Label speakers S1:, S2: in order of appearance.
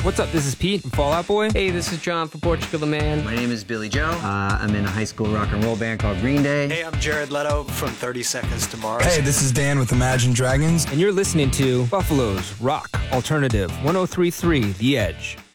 S1: What's up? This is Pete from Fall Out Boy.
S2: Hey, this is John from Portugal the Man.
S3: My name is Billy Joe. I'm in a high school rock and roll band called Green Day.
S4: Hey, I'm Jared Leto from 30 Seconds to Mars.
S5: Hey, this is Dan with Imagine Dragons.
S1: And you're listening to Buffalo's Rock Alternative 103.3 The Edge.